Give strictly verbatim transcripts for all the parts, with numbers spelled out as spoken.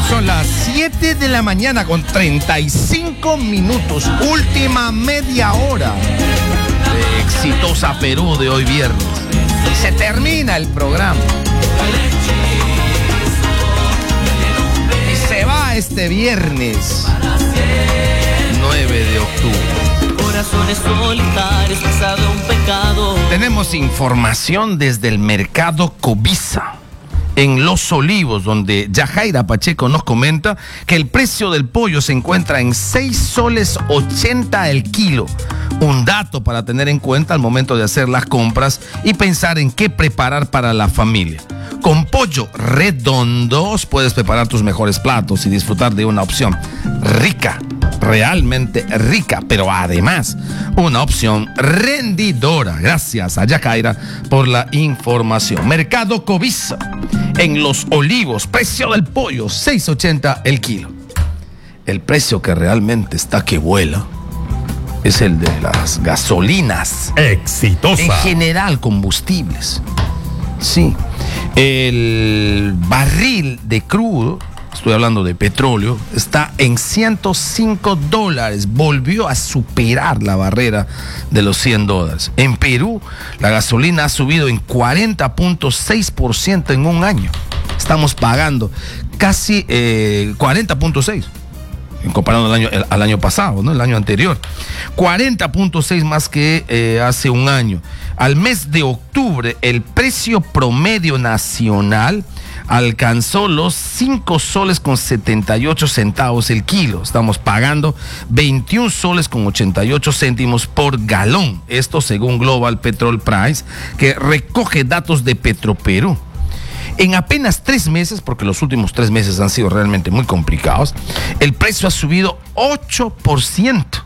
Son las siete de la mañana con treinta y cinco minutos. Última media hora de Exitosa Perú de hoy viernes. Y se termina el programa. Y se va este viernes nueve de octubre. Corazones solitarios, pasado un pecado. Tenemos información desde el mercado Cobisa en Los Olivos, donde Yajaira Pacheco nos comenta que el precio del pollo se encuentra en seis soles ochenta el kilo. Un dato para tener en cuenta al momento de hacer las compras y pensar en qué preparar para la familia. Con Pollo Redondos puedes preparar tus mejores platos y disfrutar de una opción rica, realmente rica, pero además una opción rendidora. Gracias a Yajaira por la información. Mercado Cobisa en Los Olivos, precio del pollo seis ochenta el kilo. El precio que realmente está que vuela es el de las gasolinas. Exitosa. En general, combustibles. Sí. El barril de crudo, estoy hablando de petróleo, está en ciento cinco dólares. Volvió a superar la barrera de los cien dólares. En Perú, la gasolina ha subido en cuarenta punto seis por ciento en un año. Estamos pagando casi eh, cuarenta punto seis por ciento. Comparando al año, al año pasado, ¿no? El año anterior. cuarenta punto seis más que eh, hace un año. Al mes de octubre, el precio promedio nacional alcanzó los cinco soles con setenta y ocho centavos el kilo. Estamos pagando veintiún soles con ochenta y ocho céntimos por galón. Esto según Global Petrol Price, que recoge datos de Petroperú. En apenas tres meses, porque los últimos tres meses han sido realmente muy complicados, el precio ha subido ocho por ciento.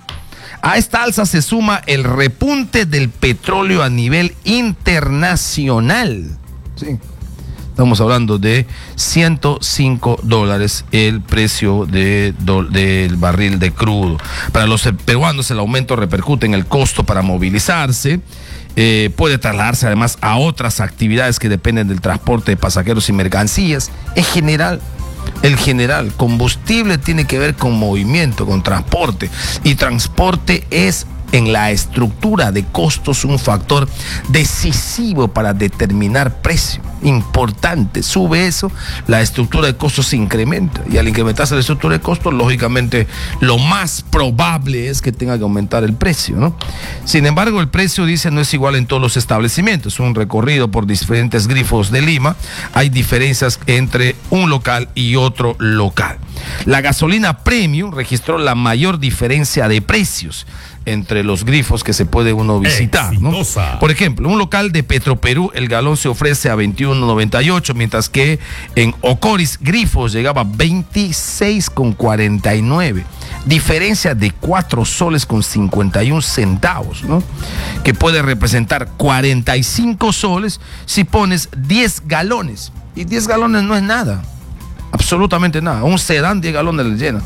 A esta alza se suma el repunte del petróleo a nivel internacional. Sí. Estamos hablando de ciento cinco dólares el precio de, do, del barril de crudo. Para los peruanos el aumento repercute en el costo para movilizarse. Eh, puede trasladarse además a otras actividades que dependen del transporte de pasajeros y mercancías. En general, el general, combustible tiene que ver con movimiento, con transporte. Y transporte es en la estructura de costos un factor decisivo para determinar precio. Importante, sube eso, la estructura de costos se incrementa, y al incrementarse la estructura de costos, lógicamente lo más probable es que tenga que aumentar el precio, ¿no? Sin embargo, el precio, dice, no es igual en todos los establecimientos. Un recorrido por diferentes grifos de Lima, hay diferencias entre un local y otro local. La gasolina premium registró la mayor diferencia de precios entre los grifos que se puede uno visitar, ¿no? Por ejemplo, un local de Petroperú, el galón se ofrece a veintiuno noventa y ocho, mientras que en Ocoris Grifos llegaba a veintiséis con cuarenta y nueve. Diferencia de cuatro soles con cincuenta y un centavos, ¿no? Que puede representar cuarenta y cinco soles si pones diez galones. Y diez galones no es nada, absolutamente nada. Un sedán, diez galones le llena.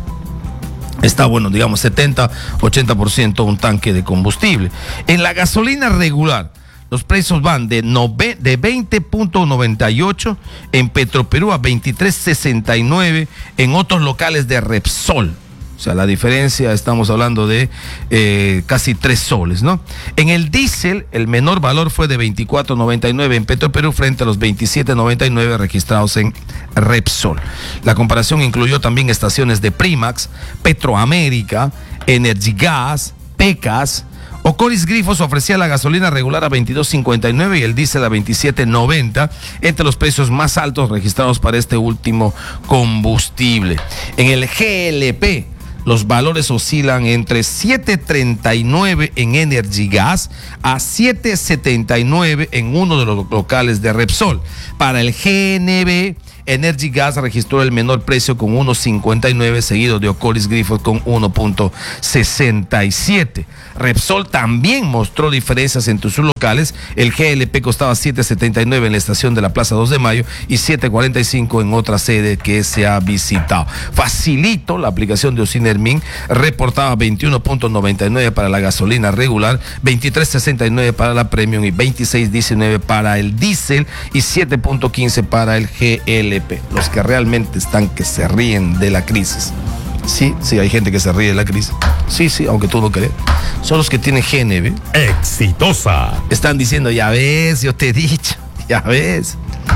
Está bueno, digamos, setenta, ochenta por ciento un tanque de combustible. En la gasolina regular, los precios van de, nove, de veinte punto noventa y ocho en Petroperú a veintitrés sesenta y nueve en otros locales de Repsol. O sea, la diferencia, estamos hablando de eh, casi tres soles, ¿no? En el diésel, el menor valor fue de veinticuatro noventa y nueve en Petroperú frente a los veintisiete noventa y nueve registrados en Repsol. La comparación incluyó también estaciones de Primax, Petroamérica, Energigas, Pecas. Ocoris Grifos ofrecía la gasolina regular a veintidós cincuenta y nueve y el diésel a veintisiete noventa, entre los precios más altos registrados para este último combustible. En el G L P, los valores oscilan entre siete treinta y nueve en Energigas a siete setenta y nueve en uno de los locales de Repsol. Para el G N B, Energigas registró el menor precio con uno cincuenta y nueve, seguido de Ocoris Grifos con uno sesenta y siete. Repsol también mostró diferencias entre sus locales. El G L P costaba siete setenta y nueve en la estación de la Plaza dos de Mayo y siete cuarenta y cinco en otra sede que se ha visitado. Facilito, la aplicación de Ocinermin, reportaba veintiuno noventa y nueve para la gasolina regular, veintitrés sesenta y nueve para la premium y veintiséis diecinueve para el diésel y siete quince para el G L L P, los que realmente están que se ríen de la crisis. Sí, sí, hay gente que se ríe de la crisis. Sí, sí, aunque tú no crees. Son los que tienen G N B. Exitosa. Están diciendo, ya ves, yo te he dicho, ya ves.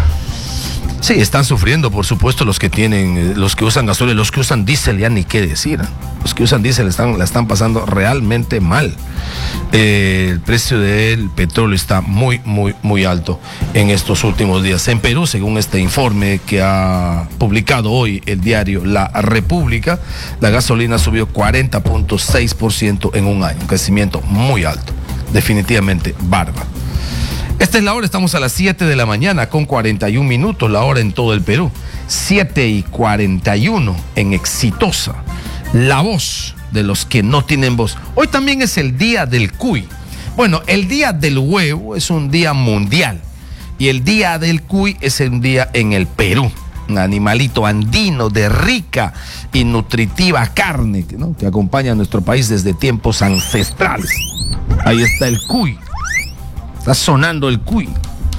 Sí, están sufriendo, por supuesto, los que tienen, los que usan gasolina, los que usan diésel, ya ni qué decir. Los que usan diésel están, la están pasando realmente mal. Eh, el precio del petróleo está muy, muy, muy alto en estos últimos días. En Perú, según este informe que ha publicado hoy el diario La República, la gasolina subió cuarenta punto seis por ciento en un año, un crecimiento muy alto, definitivamente bárbaro. Esta es la hora, estamos a las siete de la mañana con cuarenta y un minutos, la hora en todo el Perú. siete y cuarenta y uno en Exitosa, la voz de los que no tienen voz. Hoy también es el día del cuy. Bueno, el día del huevo es un día mundial y el día del cuy es un día en el Perú. Un animalito andino de rica y nutritiva carne, ¿no?, que acompaña a nuestro país desde tiempos ancestrales. Ahí está el cuy. Está sonando el cuy.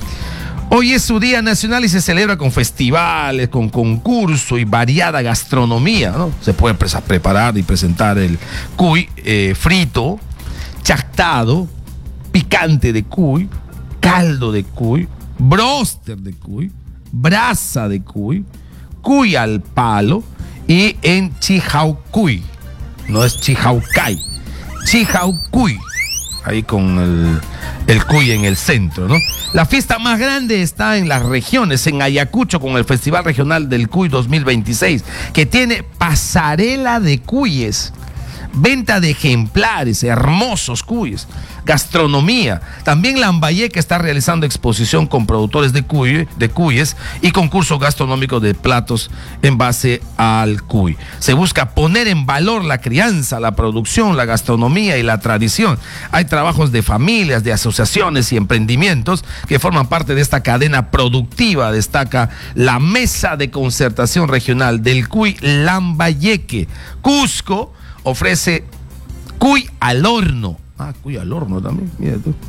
Hoy es su día nacional y se celebra con festivales, con concurso y variada gastronomía, ¿no? Se puede preparar y presentar el cuy eh, frito, chactado, picante de cuy, caldo de cuy, bróster de cuy, brasa de cuy, cuy al palo y en chihaucuy. No es chihaucay, chihaucuy. Ahí con el, el cuy en el centro, ¿no? La fiesta más grande está en las regiones, en Ayacucho, con el Festival Regional del Cuy dos mil veintiséis, que tiene pasarela de cuyes, venta de ejemplares, hermosos cuyes, gastronomía. También Lambayeque está realizando exposición con productores de, cuy, de cuyes y concurso gastronómico de platos en base al cuy. Se busca poner en valor la crianza, la producción, la gastronomía y la tradición. Hay trabajos de familias, de asociaciones y emprendimientos que forman parte de esta cadena productiva. Destaca la Mesa de Concertación Regional del Cuy Lambayeque. Cusco ofrece cuy al horno. Ah, cuy al horno también, mira tú.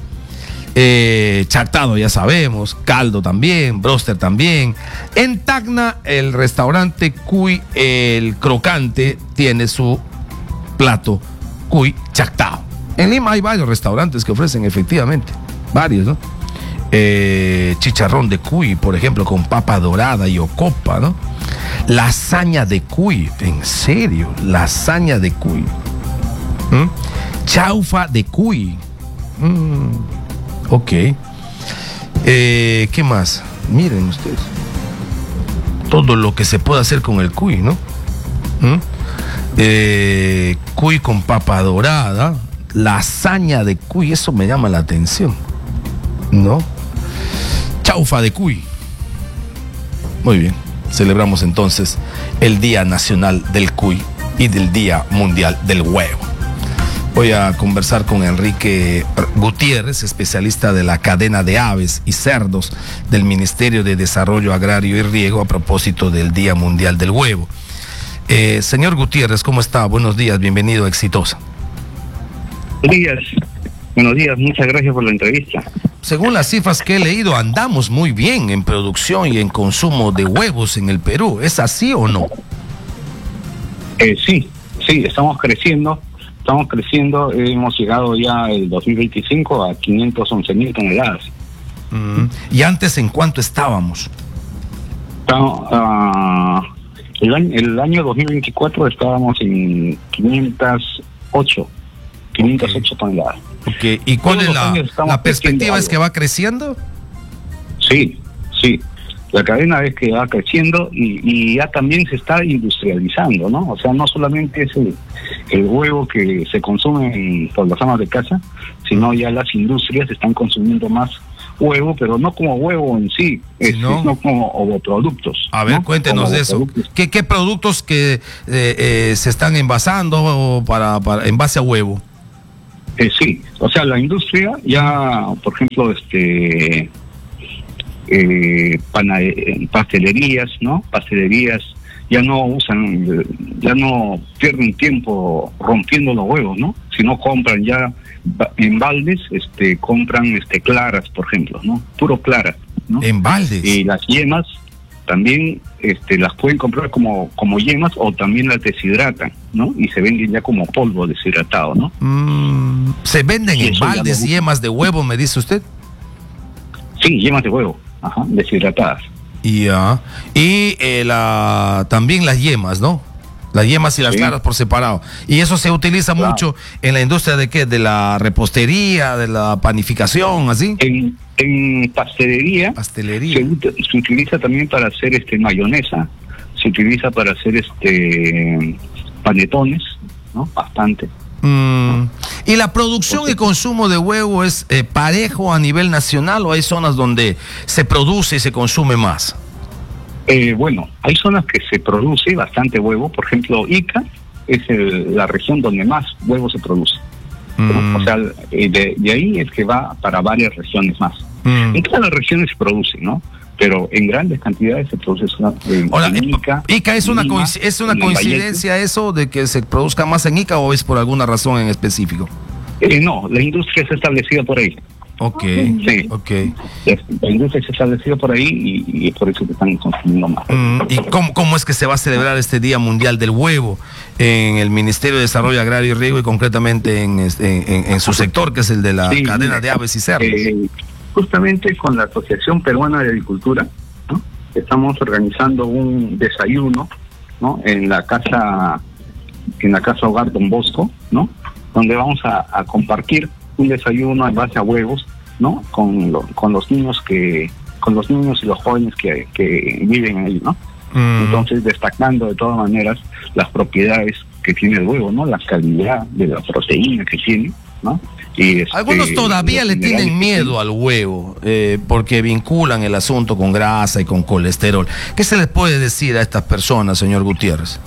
Eh, chactado ya sabemos, caldo también, bróster también. En Tacna, el restaurante Cuy El Crocante tiene su plato cuy chactado. En Lima hay varios restaurantes que ofrecen efectivamente, varios, ¿no? Eh, chicharrón de cuy, por ejemplo, con papa dorada y ocopa, ¿no? Lasaña de cuy, en serio, lasaña de cuy. ¿Mm? Chaufa de cuy. Mm, ok. Eh, ¿Qué más? Miren ustedes. Todo lo que se puede hacer con el cuy, ¿no? ¿Mm? Eh, cuy con papa dorada. Lasaña de cuy, eso me llama la atención, ¿no? Chaufa de cuy. Muy bien. Celebramos entonces el Día Nacional del Cuy y del Día Mundial del Huevo. Voy a conversar con Enrique Gutiérrez, especialista de la cadena de aves y cerdos del Ministerio de Desarrollo Agrario y Riego, a propósito del Día Mundial del Huevo. Eh, señor Gutiérrez, ¿cómo está? Buenos días, bienvenido a Exitosa. Buenos días, buenos días, muchas gracias por la entrevista. Según las cifras que he leído, andamos muy bien en producción y en consumo de huevos en el Perú. ¿Es así o no? Eh, sí, sí, estamos creciendo, estamos creciendo. Hemos llegado ya el dos mil veinticinco a quinientas once mil toneladas. Mm. ¿Y antes en cuánto estábamos? Estamos, uh, el, año, el año dos mil veinticuatro estábamos en quinientas ocho Okay. toneladas. Okay. ¿Y cuál es la, la perspectiva? ¿Es que va creciendo? Sí, sí. La cadena es que va creciendo y, y ya también se está industrializando, ¿no? O sea, no solamente es el, el huevo que se consume en, por las amas de casa, sino ya las industrias están consumiendo más huevo, pero no como huevo en sí, es, no. sino como ovoproductos. A ver, ¿no? Cuéntenos como de eso. ¿Qué, qué productos que eh, eh, se están envasando para, para en base a huevo? Eh, sí, o sea, la industria ya, por ejemplo, este eh, panade- pastelerías, ¿no? Pastelerías ya no usan, ya no pierden tiempo rompiendo los huevos, ¿no? Sino compran ya en baldes, este, compran este claras, por ejemplo, ¿no? Puro claras, ¿no? En baldes. Y las yemas, también este, las pueden comprar como, como yemas o también las deshidratan, ¿no? Y se venden ya como polvo deshidratado, ¿no? Mm, ¿se venden en baldes yemas de huevo, me dice usted? Sí, yemas de huevo, ajá, deshidratadas. Ya. Y eh, la, también las yemas, ¿no? Las yemas y las sí. claras por separado. Y eso se utiliza claro. mucho en la industria de qué, de la repostería, de la panificación, así. En, en pastelería, pastelería. Se, se utiliza también para hacer este mayonesa, se utiliza para hacer este panetones, ¿no? Bastante. Mm. ¿Y la producción Porque, y consumo de huevo es eh, parejo a nivel nacional o hay zonas donde se produce y se consume más? Eh, bueno, hay zonas que se produce bastante huevo, por ejemplo, Ica es el, la región donde más huevo se produce. Mm. O sea, de, de ahí es que va para varias regiones más. Mm. En todas las regiones se produce, ¿no? Pero en grandes cantidades se produce en, Hola, en Ica. ¿Ica es una, Lima, es una coincidencia eso de que se produzca más en Ica o es por alguna razón en específico? Eh, no, la industria se ha establecido por ahí. Ok, sí. okay. La industria se ha establecido por ahí y, y es por eso que están consumiendo más. Mm, ¿Y cómo, cómo es que se va a celebrar este Día Mundial del Huevo en el Ministerio de Desarrollo Agrario y Riego y concretamente en, en, en su sector, que es el de la sí, cadena de aves y cerdos? Eh, justamente con la Asociación Peruana de Agricultura, ¿no? Estamos organizando un desayuno, ¿no? En la casa, en la casa Hogar Don Bosco, ¿no? Donde vamos a, a compartir un desayuno en base a huevos, ¿no? Con, lo, con los niños que, con los niños y los jóvenes que, que viven ahí, ¿no? Mm. Entonces, destacando de todas maneras las propiedades que tiene el huevo, ¿no? La calidad de la proteína que tiene, ¿no? Y este, algunos todavía le tienen miedo al huevo, eh, porque vinculan el asunto con grasa y con colesterol. ¿Qué se les puede decir a estas personas, señor Gutiérrez?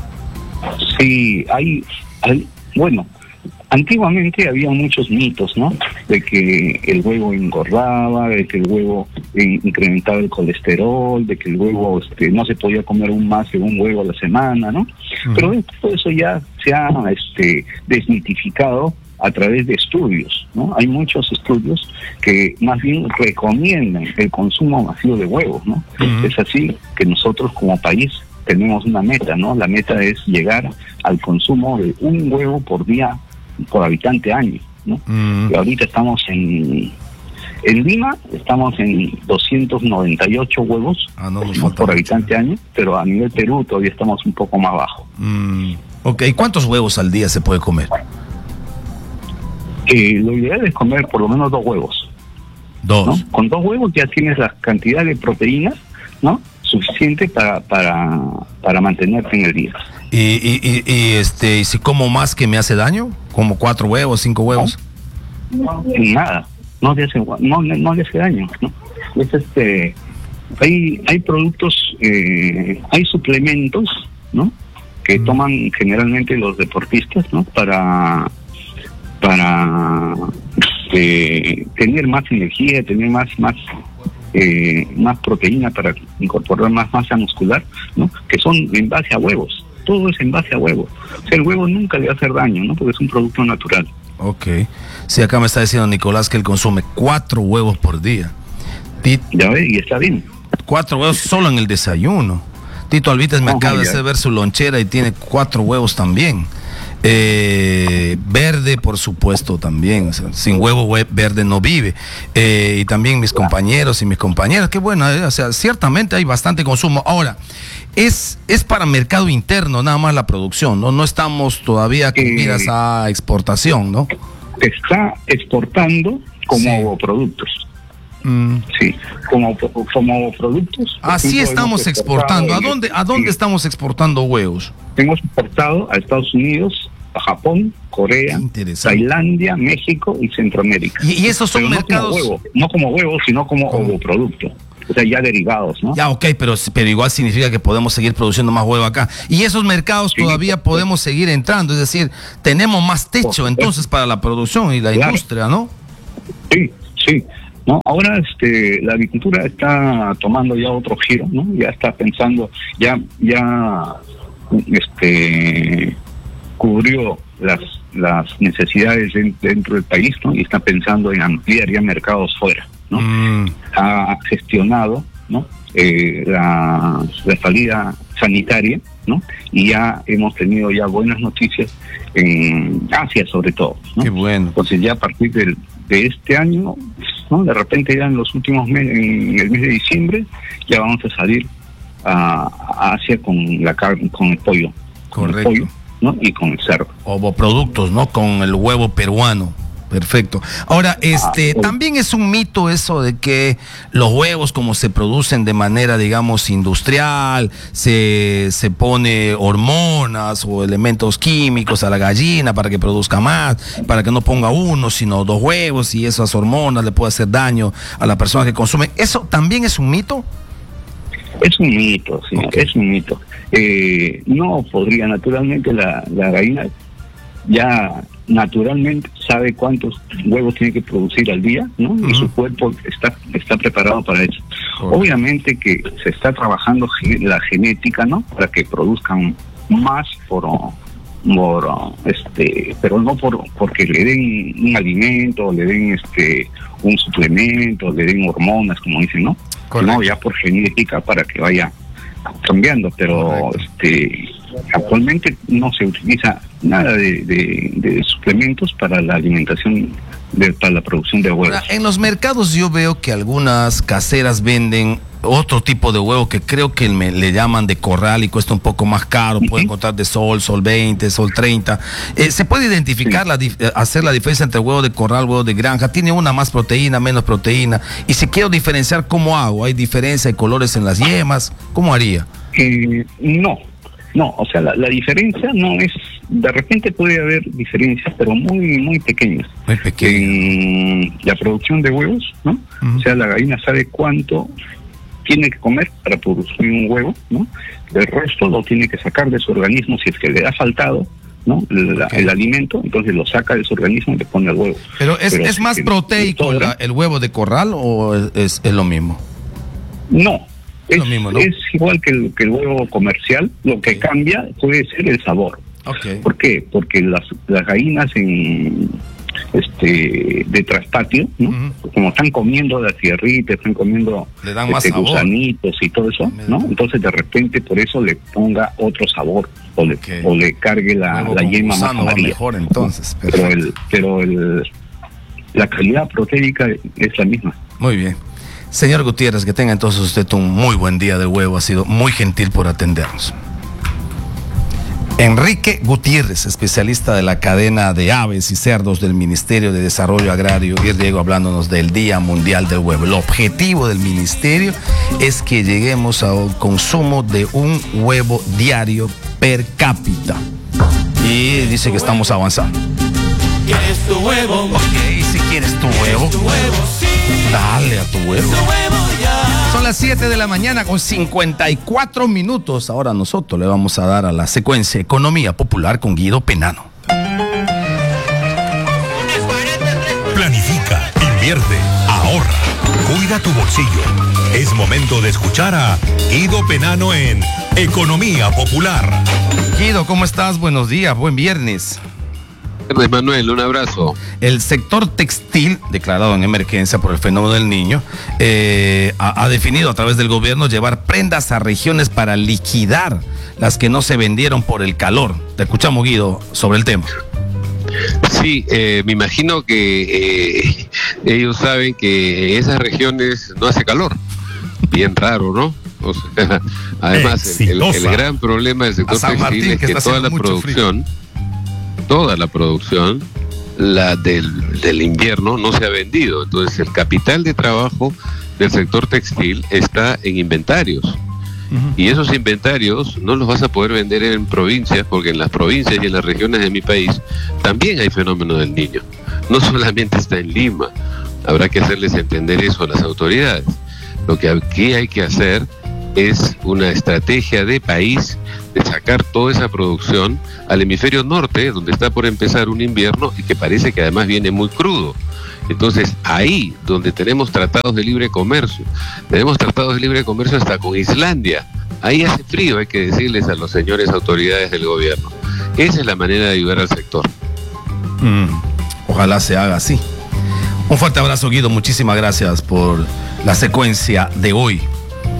Sí, hay, hay bueno, antiguamente había muchos mitos, ¿no? De que el huevo engordaba, de que el huevo incrementaba el colesterol, de que el huevo este, no se podía comer un más de un huevo a la semana, ¿no? Uh-huh. Pero todo eso ya se ha este, desmitificado a través de estudios, ¿no? Hay muchos estudios que más bien recomiendan el consumo masivo de huevos, ¿no? Uh-huh. Es así que nosotros como país tenemos una meta, ¿no? La meta es llegar al consumo de un huevo por día por habitante año, ¿no? Uh-huh. Y ahorita estamos en en Lima estamos en doscientos noventa y ocho huevos ah, no, ¿no? por habitante año, pero a nivel Perú todavía estamos un poco más bajo. Mm. Ok, ¿cuántos huevos al día se puede comer? Eh, lo ideal es comer por lo menos dos huevos. Dos. ¿No? Con dos huevos ya tienes la cantidad de proteínas, ¿no? Suficiente para para para mantenerte en el día. Y, y, y, y este, ¿y si como más que me hace daño? ¿Como cuatro huevos, cinco huevos? No, nada, no le hace no, no le hace daño, ¿no? Es este, hay hay productos, eh, hay suplementos, ¿no? Que mm. toman generalmente los deportistas, ¿no? Para para eh, tener más energía, tener más más eh, más proteína para incorporar más masa muscular, ¿no? Que son en base a huevos. Todo es en base a huevos. O sea, el huevo nunca le va a hacer daño, ¿no? Porque es un producto natural. Ok. Sí, acá me está diciendo Nicolás que él consume cuatro huevos por día. Tito, ya ve, y está bien. Cuatro huevos solo en el desayuno. Tito Alvites me oh, acaba de hacer ver su lonchera y tiene cuatro huevos también. Eh, verde, por supuesto, también. O sea, sin huevo verde no vive. Eh, y también mis compañeros y mis compañeras. Qué bueno, eh, o sea, ciertamente hay bastante consumo. Ahora, es, es para mercado interno nada más la producción, ¿no? No estamos todavía con miras eh, a exportación, ¿no? Está exportando como sí. productos. Mm. Sí, como, como productos. Así estamos exportando. ¿A dónde, ¿A dónde sí. estamos exportando huevos? Hemos exportado a Estados Unidos, a Japón, Corea, Tailandia, México y Centroamérica. Y, y esos son pero mercados. No como huevo, no como huevo, sino como ovoproducto. O sea, ya derivados, ¿no? Ya, ok, pero, pero igual significa que podemos seguir produciendo más huevo acá. Y esos mercados sí, todavía sí. podemos seguir entrando. Es decir, tenemos más techo entonces para la producción y la claro. industria, ¿no? Sí, sí. No, ahora este la agricultura está tomando ya otro giro, ¿no? Ya está pensando, ya ya este cubrió las las necesidades de, dentro del país, ¿no? Y está pensando en ampliar ya mercados fuera, ¿no? Mm. Ha gestionado, ¿no? Eh, la, la salida sanitaria, ¿no? Y ya hemos tenido ya buenas noticias en Asia sobre todo, ¿no? Qué bueno. Entonces ya a partir del, de este año, ¿no? De repente ya en los últimos meses, en el mes de diciembre, ya vamos a salir a, a Asia con la carne, con el pollo. Con el pollo, ¿no? Y con el cerdo. Ovoproductos, ¿no? Con el huevo peruano. Perfecto. Ahora, este, ah, también es un mito eso de que los huevos, como se producen de manera, digamos, industrial, se, se pone hormonas o elementos químicos a la gallina para que produzca más, para que no ponga uno, sino dos huevos, y esas hormonas le puede hacer daño a la persona que consume. ¿Eso también es un mito? Es un mito, señor, okay. Es un mito. Eh, no podría, naturalmente, la, la gallina ya naturalmente sabe cuántos huevos tiene que producir al día, ¿no? Uh-huh. Y su cuerpo está está preparado para eso. Uh-huh. Obviamente que se está trabajando la genética, ¿no? Para que produzcan más por, por este, pero no por porque le den un alimento, le den este un suplemento, le den hormonas, como dicen, ¿no? Correcto. No, ya por genética para que vaya cambiando, pero correcto. este actualmente no se utiliza nada de, de, de suplementos para la alimentación, de, para la producción de huevos. En los mercados yo veo que algunas caseras venden otro tipo de huevo que creo que me, le llaman de corral y cuesta un poco más caro. Uh-huh. Puede encontrar de sol, sol veinte, sol treinta. Eh, ¿Se puede identificar, sí. la, hacer la diferencia entre huevo de corral, huevo de granja? ¿Tiene una más proteína, menos proteína? Y si quiero diferenciar, ¿cómo hago? ¿Hay diferencia de colores en las yemas? ¿Cómo haría? Eh, no. No, o sea, la, la diferencia no es, de repente puede haber diferencias, pero muy, muy pequeñas. Muy pequeñas. En la producción de huevos, ¿no? Uh-huh. O sea, la gallina sabe cuánto tiene que comer para producir un huevo, ¿no? El resto lo tiene que sacar de su organismo si es que le ha faltado, ¿no? La, okay. El alimento, entonces lo saca de su organismo y le pone el huevo. Pero ¿es, pero es más que, proteico la, el huevo de corral o es, es lo mismo? No. Es, lo mismo, ¿no? Es igual que el, que el huevo comercial, lo que okay. cambia puede ser el sabor. Okay. ¿Por qué? Porque las, las gallinas en este de traspatio, ¿no? Uh-huh. Como están comiendo la tierrita, están comiendo le dan más este, gusanitos y todo eso, ¿no? Entonces de repente por eso le ponga otro sabor o le, okay. o le cargue la, la yema más amarilla. Mejor, entonces. Pero el, pero el la calidad proteica es la misma. Muy bien. Señor Gutiérrez, que tenga entonces usted un muy buen día de huevo. Ha sido muy gentil por atendernos. Enrique Gutiérrez, especialista de la cadena de aves y cerdos del Ministerio de Desarrollo Agrario y Riego, hablándonos del Día Mundial del Huevo. El objetivo del ministerio es que lleguemos al consumo de un huevo diario per cápita. Y dice que estamos avanzando. ¿Quieres tu huevo? Ok, si quieres tu huevo, tu huevo sí. Dale a tu huevo. Tu huevo ya. Son las siete de la mañana con cincuenta y cuatro minutos. Ahora nosotros le vamos a dar a la secuencia Economía Popular con Guido Penano. Planifica, invierte, ahorra, cuida tu bolsillo. Es momento de escuchar a Guido Penano en Economía Popular. Guido, ¿cómo estás? Buenos días, buen viernes. Manuel, un abrazo. El sector textil, declarado en emergencia por el fenómeno del Niño, eh, ha, ha definido a través del gobierno llevar prendas a regiones para liquidar las que no se vendieron por el calor. Te escuchamos, Guido, sobre el tema. Sí, eh, me imagino que eh, ellos saben que en esas regiones no hace calor. Bien raro, ¿no? O sea, además, el, el, el gran problema del sector textil Martín, es que, que toda la producción... Frío. Toda la producción la del, del invierno no se ha vendido. Entonces el capital de trabajo del sector textil está en inventarios. Uh-huh. Y esos inventarios no los vas a poder vender en provincias, porque en las provincias y en las regiones de mi país también hay fenómeno del Niño. No solamente está en Lima. Habrá que hacerles entender eso a las autoridades. Lo que aquí hay que hacer es una estrategia de país de sacar toda esa producción al hemisferio norte, donde está por empezar un invierno y que parece que además viene muy crudo. Entonces, ahí donde tenemos tratados de libre comercio, tenemos tratados de libre comercio hasta con Islandia, ahí hace frío, hay que decirles a los señores autoridades del gobierno. Esa es la manera de ayudar al sector. Mm, ojalá se haga así. Un fuerte abrazo, Guido, muchísimas gracias por la secuencia de hoy.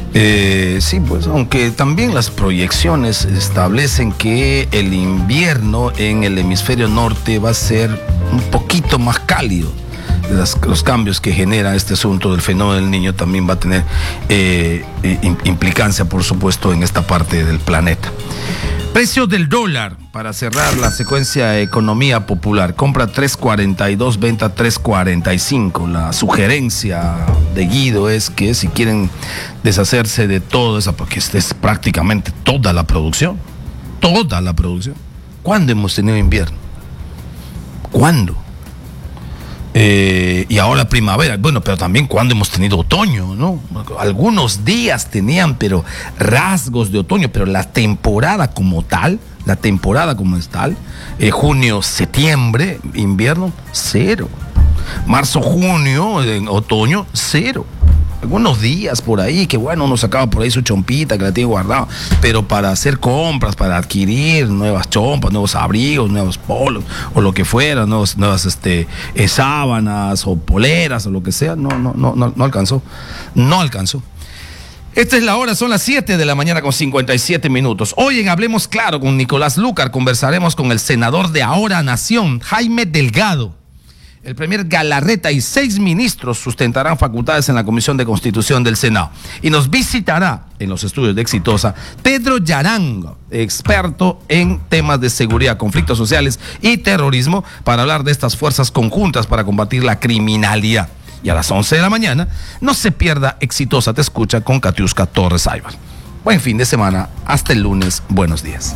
Eh, sí, pues aunque también las proyecciones establecen que el invierno en el hemisferio norte va a ser un poquito más cálido. Las, los cambios que genera este asunto del fenómeno del Niño también va a tener eh, implicancia, por supuesto, en esta parte del planeta. Precio del dólar, para cerrar la secuencia de economía popular. Compra tres cuarenta y dos, venta tres cuarenta y cinco. La sugerencia de Guido es que si quieren deshacerse de todo eso, porque esta es prácticamente toda la producción, toda la producción. ¿Cuándo hemos tenido invierno? ¿Cuándo? Eh, y ahora primavera, bueno, pero también cuando hemos tenido otoño, ¿no? Algunos días tenían, pero rasgos de otoño, pero la temporada como tal, la temporada como es tal, eh, junio, septiembre, invierno, cero. Marzo, junio, en otoño, cero. Algunos días por ahí, que bueno, uno sacaba por ahí su chompita que la tiene guardada, pero para hacer compras, para adquirir nuevas chompas, nuevos abrigos, nuevos polos, o lo que fuera, nuevos, nuevas este, eh, sábanas o poleras o lo que sea, no, no, no, no, no alcanzó, no alcanzó. Esta es la hora, son las siete de la mañana con cincuenta y siete minutos. Hoy en Hablemos Claro con Nicolás Lucar conversaremos con el senador de Ahora Nación, Jaime Delgado. El premier Galarreta y seis ministros sustentarán facultades en la Comisión de Constitución del Senado. Y nos visitará en los estudios de Exitosa Pedro Yarango, experto en temas de seguridad, conflictos sociales y terrorismo, para hablar de estas fuerzas conjuntas para combatir la criminalidad. Y a las once de la mañana, no se pierda Exitosa Te Escucha con Katiuska Torres Aybar. Buen fin de semana, hasta el lunes, buenos días.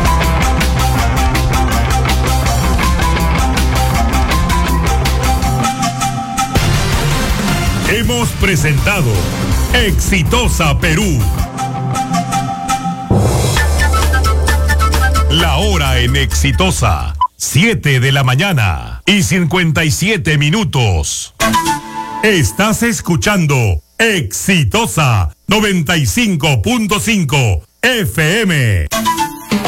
Hemos presentado Exitosa Perú. La hora en Exitosa, siete de la mañana y cincuenta y siete minutos. Estás escuchando Exitosa noventa y cinco punto cinco F M.